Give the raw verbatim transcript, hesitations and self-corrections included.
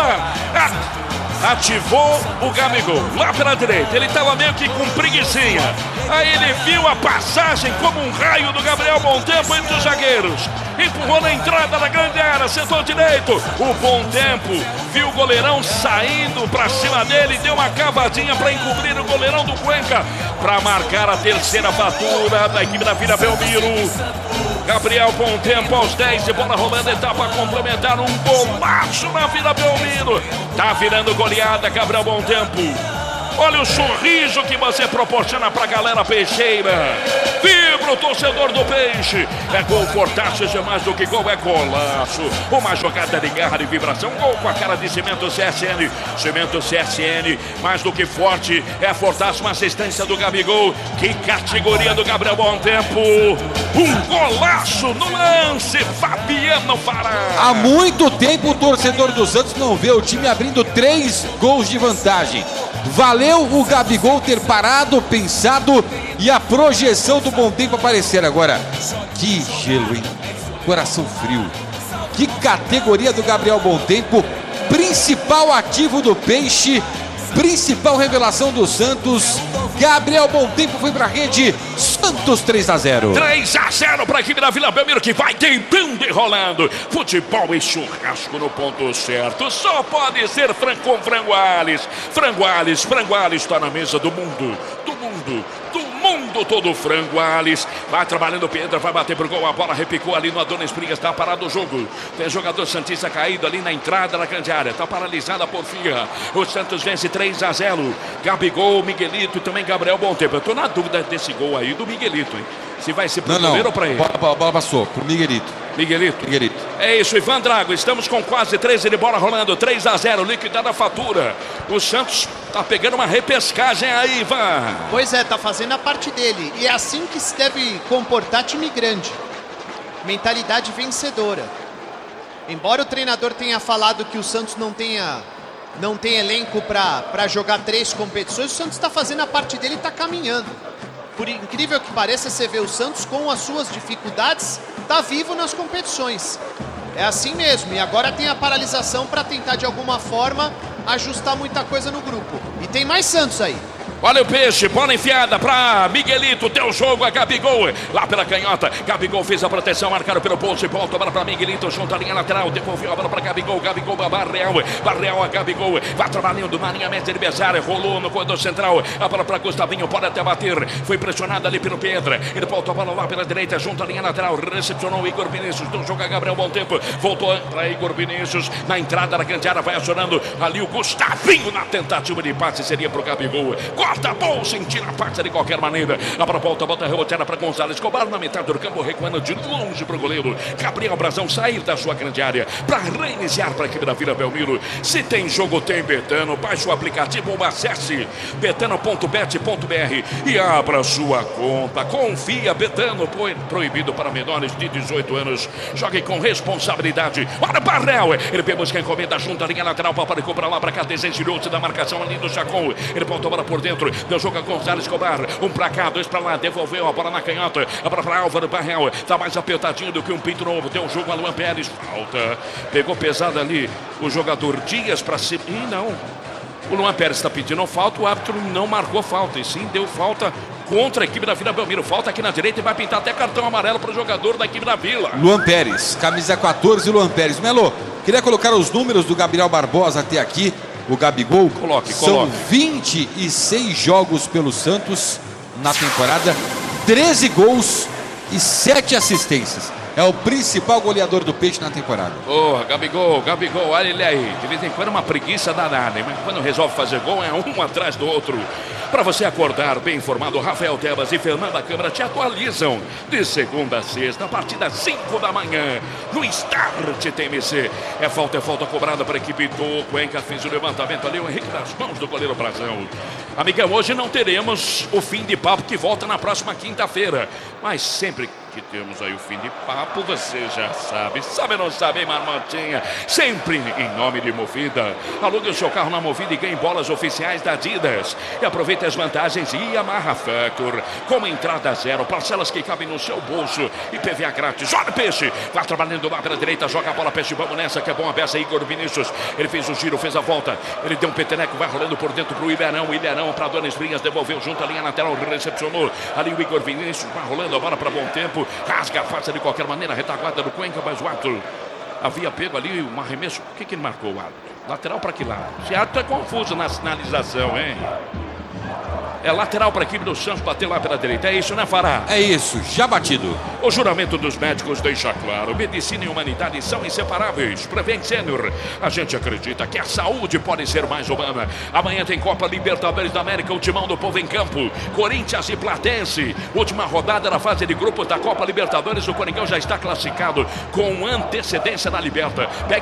Ativou o Gabigol lá pela direita. Ele estava meio que com preguicinha. Aí ele viu a passagem como um raio do Gabriel Bom Tempo entre os zagueiros. Empurrou na entrada da grande área, setor direito. O Bom Tempo viu o goleirão saindo para cima dele. Deu uma cavadinha para encobrir o goleirão do Cuenca. Para marcar a terceira fatura da equipe da Vila Belmiro. Gabriel Bom Tempo aos dez de bola rolando, etapa a complementar, um golaço na Vila Belmiro. Tá virando goleada, Gabriel Bom Tempo. Olha o sorriso que você proporciona pra galera peixeira. Vibra o torcedor do Peixe. É gol fortaço, isso é mais do que gol, é golaço. Uma jogada de garra, de vibração. Gol com a cara de Cimento C S N. Cimento C S N, mais do que forte. É fortaço, uma assistência do Gabigol. Que categoria do Gabriel Bom Tempo. Um golaço no lance. Fabiano Fará. Há muito tempo o torcedor do Santos não vê o time abrindo três gols de vantagem. Valeu o Gabigol ter parado, pensado e a projeção do Bom Tempo aparecer agora. Que gelo, hein? Coração frio. Que categoria do Gabriel Bom Tempo. Principal ativo do Peixe. Principal revelação do Santos. Gabriel Bom Tempo foi pra rede. Santos três a zero. três a zero para a equipe da Vila Belmiro, que vai tentando e rolando. Futebol e churrasco no ponto certo. Só pode ser frango com Frangoales. Frangoales, Frangoales está na mesa do mundo. Do mundo. Do mundo todo. Frangoales. Vai trabalhando o Pedro, vai bater pro gol. A bola repicou ali no Adonis Prigas. Está parado o jogo. Tem jogador santista caído ali na entrada da grande área. Está paralisada a porfia. O Santos vence três a zero. Gabigol, Miguelito e também Gabriel Bom Tempo. Eu tô na dúvida desse gol aí do Miguelito, hein? Se vai ser pro não, goleiro não. ou pra ele? A bola, bola passou pro Miguelito. Miguelito. Miguelito. É isso, Ivan Drago. Estamos com quase treze de bola rolando. três a zero, liquidada a fatura. O Santos tá pegando uma repescagem aí, Ivan. Pois é, tá fazendo a parte dele. E é assim que se deve comportar time grande. Mentalidade vencedora. Embora o treinador tenha falado que o Santos não tenha, não tem elenco para jogar três competições, o Santos está fazendo a parte dele e está caminhando. Por incrível que pareça, você vê o Santos com as suas dificuldades, tá vivo nas competições. É assim mesmo, e agora tem a paralisação para tentar de alguma forma ajustar muita coisa no grupo. E tem mais Santos aí. Olha o Peixe, bola enfiada para Miguelito, teu jogo é Gabigol, lá pela canhota, Gabigol fez a proteção, marcaram pelo posto e volta a bola para Miguelito, junto à linha lateral, devolveu a bola para Gabigol, Gabigol para Barreal, Barreal a Gabigol, vai trabalhando na linha média adversária, rolou no corredor central, a bola para Gustavinho, pode até bater, foi pressionado ali pelo Pedro, ele volta a bola lá pela direita, junto à linha lateral, recepcionou o Igor Vinícius, teu jogo é Gabriel Bom Tempo, voltou para Igor Vinícius, na entrada da grande área, vai acionando ali o Gustavinho na tentativa de passe, seria para o Gabigol. Corta a bolsa, tira a parte de qualquer maneira. A bola volta, volta reboteada para Gonzalez Escobar na metade do campo, recuando de longe para o goleiro Gabriel Brazão sair da sua grande área para reiniciar para a equipe da Vila Belmiro. Se tem jogo, tem Betano. Baixe o aplicativo ou acesse betano ponto bet ponto br e abra sua conta. Confia, Betano, proibido para menores de dezoito anos. Jogue com responsabilidade. Olha o Barrel, ele pegou a encomenda junto à linha lateral para para lá para cá, desejou-se da marcação ali do Chacon. Ele pontou a bola por dentro. Deu jogo a Gonzalez Escobar. Um pra cá, dois pra lá. Devolveu a bola na canhota. A bola pra Álvaro Barreal. Tá mais apertadinho do que um pinto novo. Deu jogo a Luan Pérez. Falta. Pegou pesado ali o jogador Dias pra cima. Ih, não. O Luan Pérez está pedindo falta. O árbitro não marcou falta. E sim, deu falta contra a equipe da Vila Belmiro. Falta aqui na direita e vai pintar até cartão amarelo para o jogador da equipe da Vila. Luan Pérez. Camisa quatorze, Luan Pérez. Melo, queria colocar os números do Gabriel Barbosa até aqui. O Gabigol, coloque, são coloque. vinte e seis jogos pelo Santos na temporada, treze gols e sete assistências. É o principal goleador do Peixe na temporada. Ô, oh, Gabigol, Gabigol, olha ele aí. De vez em quando é uma preguiça danada, mas quando resolve fazer gol é um atrás do outro. Para você acordar bem informado, Rafael Tebas e Fernanda Câmara te atualizam de segunda a sexta, a partir das cinco da manhã, no Start T M C. É falta, é falta cobrada para a equipe do Cuenca. Fez o levantamento ali, o Henrique das mãos do goleiro Brazão. Amiga, hoje não teremos o fim de papo que volta na próxima quinta-feira. Mas sempre que temos aí o fim de papo, você já sabe. Sabe ou não sabe, hein, Marmotinha? Sempre em nome de Movida. Alugue o seu carro na Movida e ganhe bolas oficiais da Adidas. E aproveite as vantagens Yamaha Factor. Com uma entrada zero, parcelas que cabem no seu bolso e P V A grátis. Olha o Peixe! Vai trabalhando lá pela direita, joga a bola, Peixe, vamos nessa, que é bom a beça. Igor Vinícius, ele fez o giro, fez a volta. Ele deu um peteneco, vai rolando por dentro pro Ilharão. Ilharão para Dona Esbrinhas, devolveu junto à linha lateral, recepcionou. Ali o Igor Vinícius, vai rolando a bola para bom tempo. Rasga, faça de qualquer maneira, retaguarda do Cuenca, mas o árbitro havia pego ali um arremesso. O que que ele marcou, o árbitro? Lateral para que lado? Esse árbitro é confuso na sinalização, hein? É lateral para a equipe do Santos bater lá pela direita. É isso, né, Fará? É isso, já batido. O juramento dos médicos deixa claro: medicina e humanidade são inseparáveis. Prevent Senior. A gente acredita que a saúde pode ser mais humana. Amanhã tem Copa Libertadores da América, o timão do povo em campo. Corinthians e Platense. Última rodada da fase de grupos da Copa Libertadores. O Coringão já está classificado com antecedência na Liberta.